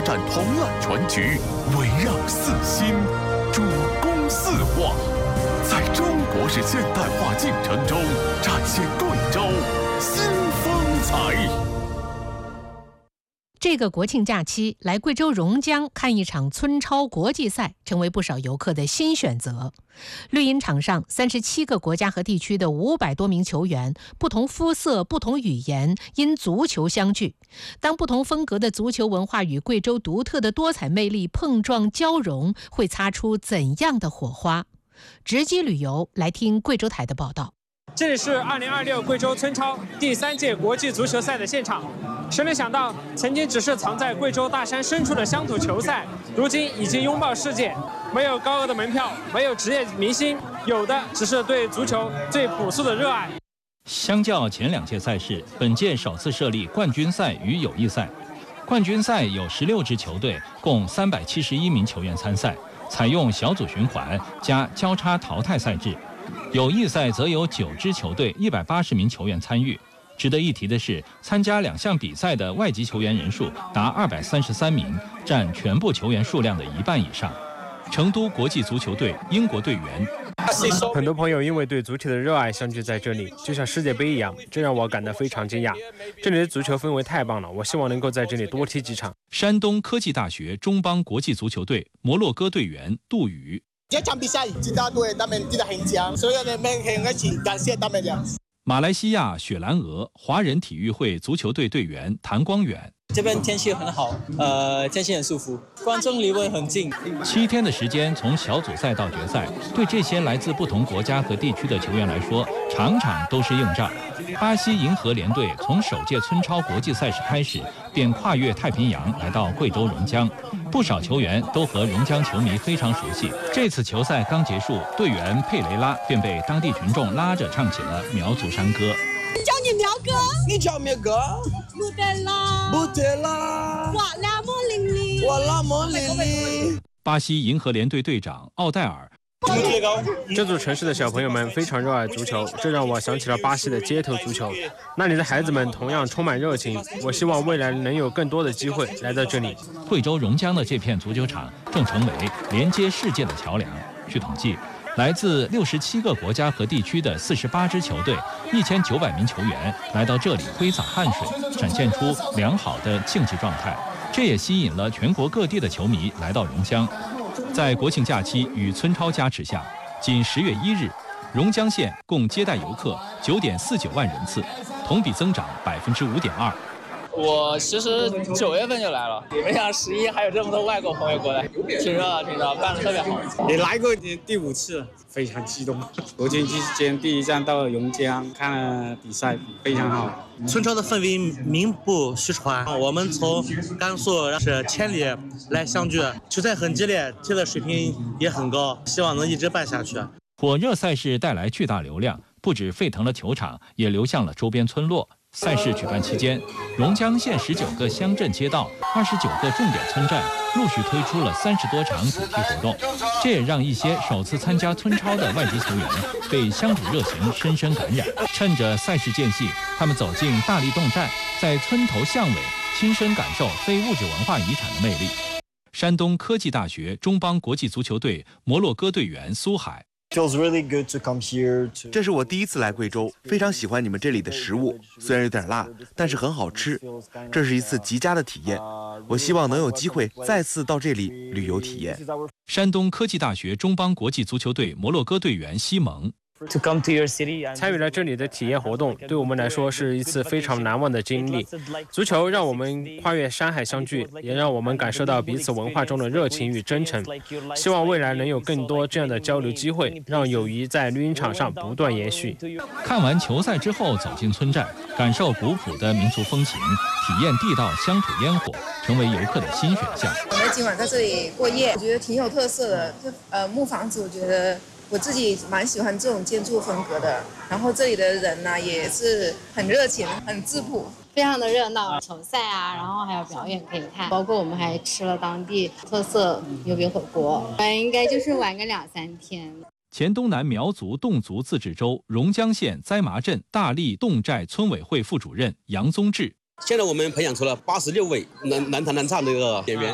展同览全局，围绕四新，主攻四化，在中国式现代化进程中展现贵州新风采。 这个国庆假期来贵州榕江看一场村超国际赛，成为不少游客的新选择。绿茵场上37个国家和地区的500多名球员，不同肤色、不同语言，因足球相聚。当不同风格的足球文化与贵州独特的多彩魅力碰撞交融，会擦出怎样的火花？直击旅游，来听贵州台的报道。 这里是2026贵州村超第3届国际足球赛的现场。谁能想到，曾经只是藏在贵州大山深处的乡土球赛，如今已经拥抱世界。没有高额的门票，没有职业明星，有的只是对足球最朴素的热爱。 相较前2届赛事，本届首次设立冠军赛与友谊赛。冠军赛有16支球队，共371名球员参赛，采用小组循环加交叉淘汰赛制。友谊赛则有9支球队180名球员参与。值得一提的是，参加2项比赛的外籍球员人数达233名，占全部球员数量的1半以上。成都国际足球队英国队员， 很多朋友因为对足球的热爱相聚在这里，就像世界杯一样，这让我感到非常惊讶。这里的足球氛围太棒了，我希望能够在这里多踢几场。 山东科技大学中邦国际足球队摩洛哥队员杜宇， 这场比赛其他队他们踢得很强，所以我们很开心，感谢他们的。 马来西亚雪兰莪华人体育会足球队队员谭光远， 这边天气很好，天气很舒服，观众离我很近。 7天的时间，从小组赛到决赛，对这些来自不同国家和地区的球员来说，场场都是硬仗。巴西银河联队从首届村超国际赛事开始，便跨越太平洋来到贵州榕江，不少球员都和榕江球迷非常熟悉。这次球赛刚结束，队员佩雷拉便被当地群众拉着唱起了苗族山歌。 叫你苗哥，你叫苗哥， 不得啦， 不得啦， 我那么伶俐， 我那么伶俐。 巴西银河联队队长奥黛尔， 这座城市的小朋友们非常热爱足球，这让我想起了巴西的街头足球。那里的孩子们同样充满热情，我希望未来能有更多的机会来到这里。 贵州榕江的这片足球场正成为连接世界的桥梁。据统计，来自67个国家和地区的48支球队，1900名球员来到这里挥洒汗水，展现出良好的竞技状态。这也吸引了全国各地的球迷来到榕江。在国庆假期与村超加持下，仅10月1日，榕江县共接待游客9.49万人次，同比增长5.2%。 我其实9月份就来了，没想到11还有这么多外国朋友过来，挺热，办得特别好。 也来过第5次，非常激动。国庆期间第一站到了榕江，看了比赛，非常好。 村超的氛围名不虚传，我们从甘肃是千里来相聚，球赛很激烈，踢的水平也很高，希望能一直办下去。 火热赛事带来巨大流量，不止沸腾了球场，也流向了周边村落。赛事举办期间，榕江县19个乡镇街道、29个重点村站陆续推出了30多场主题活动，这也让一些首次参加村超的外籍球员被乡土热情深深感染。趁着赛事间隙，他们走进大力洞站，在村头巷尾亲身感受非物质文化遗产的魅力。山东科技大学中邦国际足球队摩洛哥队员苏海， 这是我第1次来贵州，非常喜欢你们这里的食物，虽然有点辣，但是很好吃。这是一次极佳的体验，我希望能有机会再次到这里旅游体验。 山东科技大学中邦国际足球队摩洛哥队员西蒙， 参与了这里的体验活动，对我们来说是一次非常难忘的经历。足球让我们跨越山海相聚，也让我们感受到彼此文化中的热情与真诚。希望未来能有更多这样的交流机会，让友谊在绿茵场上不断延续。 看完球赛之后，走进村寨，感受古朴的民族风情，体验地道乡土烟火，成为游客的新选项。 我们今晚在这里过夜，我觉得挺有特色的。木房子，我觉得我自己蛮喜欢这种建筑风格的，然后这里的人呢也是很热情，很质朴， 非常的热闹。球赛啊，然后还有表演可以看，包括我们还吃了当地特色油饼火锅，应该就是玩个2-3天。 黔东南苗族侗族自治州榕江县栽麻镇大力侗寨村委会副主任杨宗志。 现在我们培养出了86位能弹能唱的一个演员，